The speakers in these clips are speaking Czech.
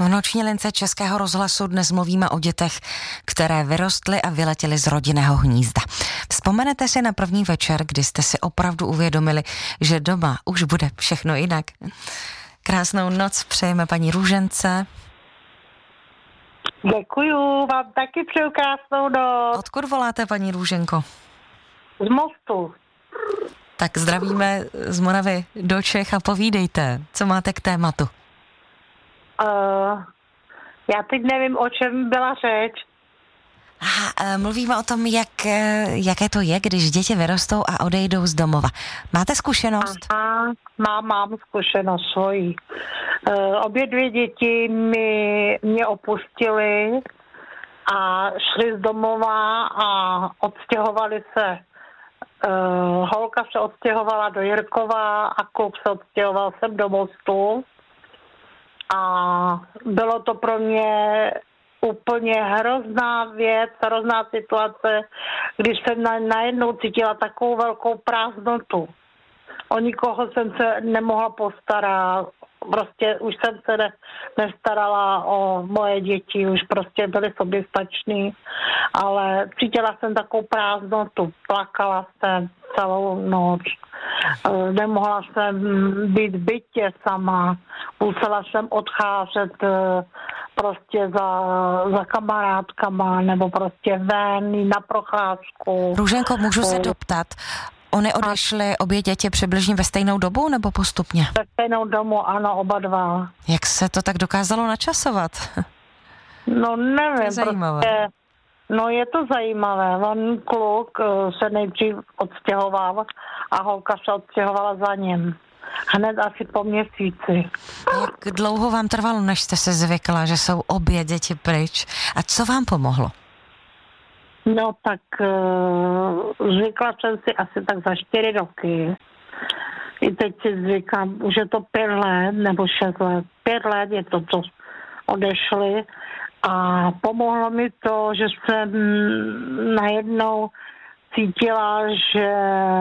V noční lince Českého rozhlasu dnes mluvíme o dětech, které vyrostly a vyletěly z rodinného hnízda. Vzpomenete si na první večer, kdy jste si opravdu uvědomili, že doma už bude všechno jinak? Krásnou noc přejeme paní Růžence. Děkuju, vám taky přeju krásnou noc. Odkud voláte, paní Růženko? Z Mostu. Tak zdravíme z Moravy do Čech a povídejte, co máte k tématu. Já teď nevím, o čem byla řeč. Mluvíme o tom, jaké to je, když děti vyrostou a odejdou z domova. Máte zkušenost? Aha, mám zkušenost svojí. Obě dvě děti mě opustily a šly z domova a odstěhovali se. Holka se odstěhovala do Jirkova a kluk se odstěhoval sem do Mostu. A bylo to pro mě úplně hrozná věc, hrozná situace, když jsem najednou cítila takovou velkou prázdnotu. O nikoho jsem se nemohla postarat, prostě už jsem se nestarala o moje děti, už prostě byly soběstační, ale cítila jsem takovou prázdnotu, plakala jsem celou noc, nemohla jsem být v bytě sama, musela jsem odcházet prostě za kamarádkama nebo prostě ven na procházku. Růženko, můžu se doptat? Ony odešly obě děti přibližně ve stejnou dobu nebo postupně? Ve stejnou dobu, ano, oba dva. Jak se to tak dokázalo načasovat? No nevím, zajímavé. Prostě, no je to zajímavé. On kluk se nejdřív odstěhoval a holka se odstěhovala za ním. Hned asi po měsíci. Jak dlouho vám trvalo, než jste se zvykla, že jsou obě děti pryč? A co vám pomohlo? No tak zvykla jsem si asi tak za 4 roky. I teď si zvykám, už je to 5 let nebo 6 let. 5 let je to, co odešli. A pomohlo mi to, že jsem najednou cítila, že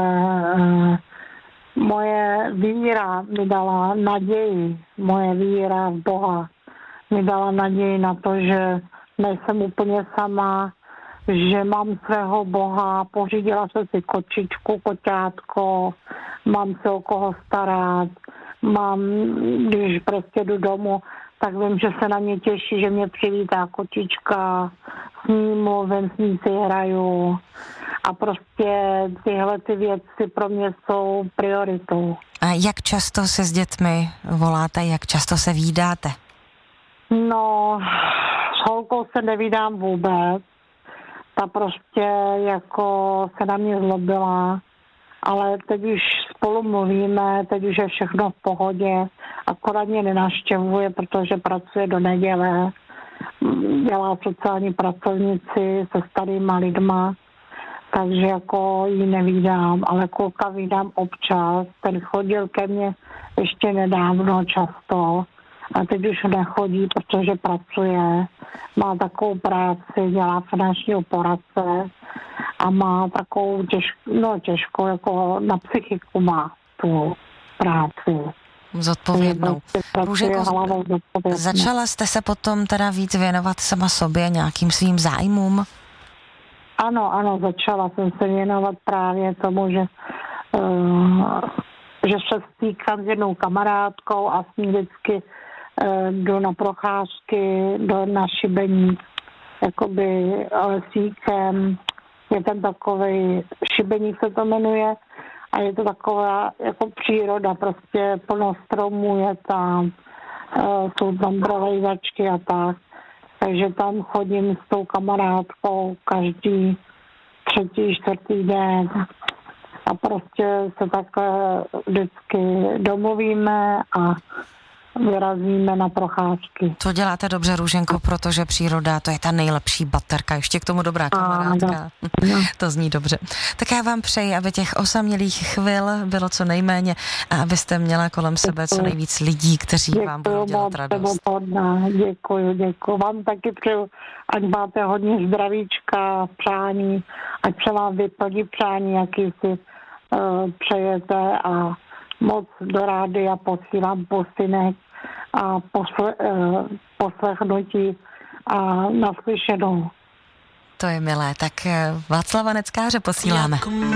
moje víra mi dala naději. Moje víra v Boha mi dala naději na to, že nejsem úplně sama, že mám svého Boha, pořídila jsem si kočičku, koťátko, mám se o koho starat, když prostě jdu domů, tak vím, že se na mě těší, že mě přivítá kočička, s ní mluvím, s ní si hraju a prostě tyhle ty věci pro mě jsou prioritou. A jak často se s dětmi voláte, jak často se vídáte? No, s holkou se nevídám vůbec. Ta prostě jako se na mě zlobila, ale teď už spolu mluvíme, teď už je všechno v pohodě, akorát mě nenavštěvuje, protože pracuje do neděle, dělá sociální pracovnici se starýma lidma, takže jako ji nevídám, ale kluka vídám občas, ten chodil ke mně ještě nedávno často, a teď už nechodí, protože pracuje, má takovou práci, dělá finančního poradce a má takovou těžkou, jako na psychiku má tu práci. Zodpovědnou. Růženko, začala jste se potom teda víc věnovat sama sobě, nějakým svým zájmům? Ano, začala jsem se věnovat právě tomu, že se stýkám s jednou kamarádkou a s ní vždycky jdu na procházky, na Šibeník, jakoby lesíkem, je tam takovej, Šibeník se to jmenuje, a je to taková jako příroda, prostě plno stromů je tam, jsou tam brovejzačky a tak, takže tam chodím s tou kamarádkou každý 3., 4. den a prostě se takhle vždycky domluvíme a vyrazíme na procházky. To děláte dobře, Růženko, protože příroda, to je ta nejlepší baterka, ještě k tomu dobrá kamarádka. To zní dobře. Tak já vám přeji, aby těch osamělých chvil bylo co nejméně a abyste měla kolem sebe co nejvíc lidí, kteří vám budou dělat radost. Děkuju. Vám taky přeju, ať máte hodně zdravíčka, přání, ať se vám vyplní přání, jaký si přejete a moc do rádia posílám pusinek a poslechnutí a naslyšenou. To je milé, tak Václava Neckáře posíláme.